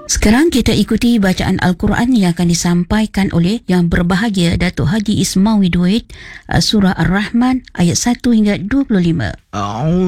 Sekarang kita ikuti bacaan Al-Quran yang akan disampaikan oleh Yang Berbahagia Datuk Haji Ismawi Duit, Surah Ar-Rahman ayat 1 hingga 25.